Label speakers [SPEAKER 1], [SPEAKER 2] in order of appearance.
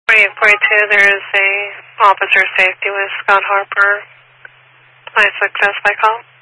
[SPEAKER 1] 4842, there is a officer safety with Scott Harper. Nice success by call.